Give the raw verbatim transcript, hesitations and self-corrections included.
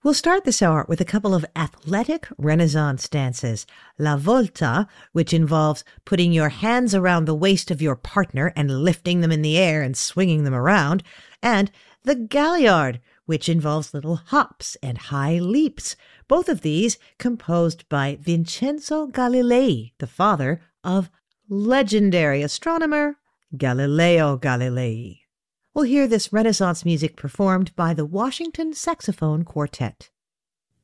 We'll start this hour with a couple of athletic Renaissance dances. La Volta, which involves putting your hands around the waist of your partner and lifting them in the air and swinging them around, and the Galliard, which involves little hops and high leaps. Both of these composed by Vincenzo Galilei, the father of legendary astronomer Galileo Galilei. We'll hear this Renaissance music performed by the Washington Saxophone Quartet.